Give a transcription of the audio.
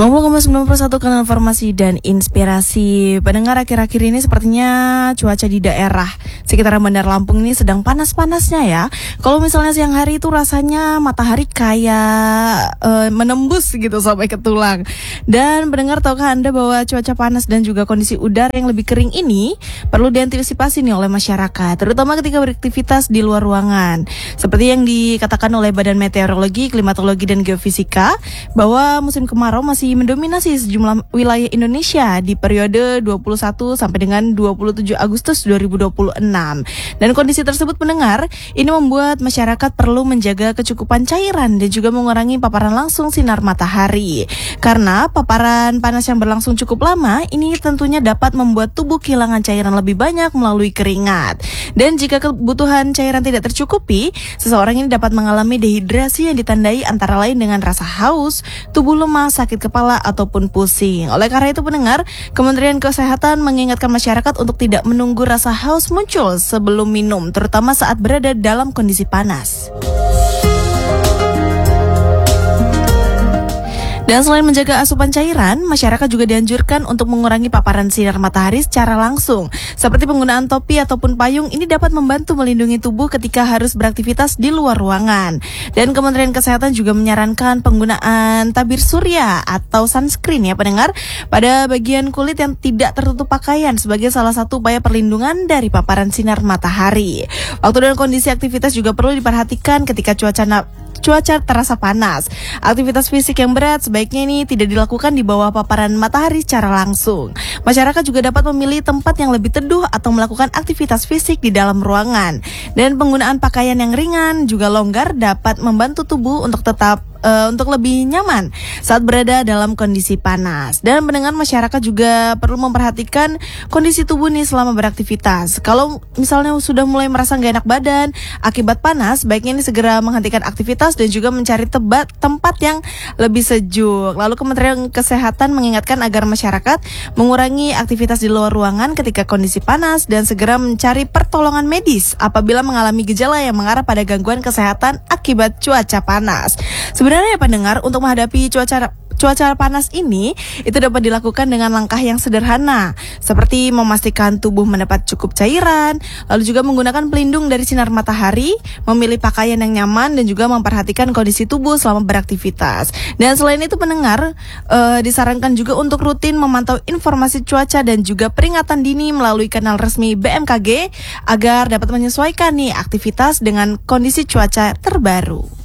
90,91 kanal informasi dan inspirasi. Pendengar, akhir-akhir ini sepertinya cuaca di daerah sekitaran Bandar Lampung ini sedang panas-panasnya ya. Kalau misalnya siang hari itu rasanya matahari kayak menembus gitu sampai ke tulang. Dan pendengar, tahukah Anda bahwa cuaca panas dan juga kondisi udara yang lebih kering ini perlu diantisipasi nih oleh masyarakat, terutama ketika beraktivitas di luar ruangan. Seperti yang dikatakan oleh Badan Meteorologi, Klimatologi dan Geofisika bahwa musim kemarau masih mendominasi sejumlah wilayah Indonesia di periode 21 sampai dengan 27 Agustus 2026. Dan kondisi tersebut, pendengar, ini membuat masyarakat perlu menjaga kecukupan cairan dan juga mengurangi paparan langsung sinar matahari. Karena paparan panas yang berlangsung cukup lama ini tentunya dapat membuat tubuh kehilangan cairan lebih banyak melalui keringat. Dan jika kebutuhan cairan tidak tercukupi, seseorang ini dapat mengalami dehidrasi yang ditandai antara lain dengan rasa haus, tubuh lemah, sakit kepala ataupun pusing. Oleh karena itu, pendengar, Kementerian Kesehatan mengingatkan masyarakat untuk tidak menunggu rasa haus muncul sebelum minum, terutama saat berada dalam kondisi panas. Dan selain menjaga asupan cairan, masyarakat juga dianjurkan untuk mengurangi paparan sinar matahari secara langsung. Seperti penggunaan topi ataupun payung, ini dapat membantu melindungi tubuh ketika harus beraktivitas di luar ruangan. Dan Kementerian Kesehatan juga menyarankan penggunaan tabir surya atau sunscreen ya pendengar, pada bagian kulit yang tidak tertutup pakaian sebagai salah satu upaya perlindungan dari paparan sinar matahari. Waktu dan kondisi aktivitas juga perlu diperhatikan ketika cuaca terasa panas. Aktivitas fisik yang berat sebaiknya ini tidak dilakukan di bawah paparan matahari secara langsung. Masyarakat juga dapat memilih tempat yang lebih teduh atau melakukan aktivitas fisik di dalam ruangan. Dan penggunaan pakaian yang ringan juga longgar dapat membantu tubuh untuk tetap untuk lebih nyaman saat berada dalam kondisi panas. Dan pendengar, masyarakat juga perlu memperhatikan kondisi tubuh nih selama beraktivitas. Kalau misalnya sudah mulai merasa gak enak badan akibat panas, baiknya ini segera menghentikan aktivitas dan juga mencari tempat yang lebih sejuk. Lalu Kementerian Kesehatan mengingatkan agar masyarakat mengurangi aktivitas di luar ruangan ketika kondisi panas dan segera mencari pertolongan medis apabila mengalami gejala yang mengarah pada gangguan kesehatan akibat cuaca panas. Sebenarnya ya pendengar, untuk menghadapi cuaca panas ini itu dapat dilakukan dengan langkah yang sederhana, seperti memastikan tubuh mendapat cukup cairan, lalu juga menggunakan pelindung dari sinar matahari, memilih pakaian yang nyaman, dan juga memperhatikan kondisi tubuh selama beraktivitas. Dan selain itu pendengar, disarankan juga untuk rutin memantau informasi cuaca dan juga peringatan dini melalui kanal resmi BMKG agar dapat menyesuaikan nih aktivitas dengan kondisi cuaca terbaru.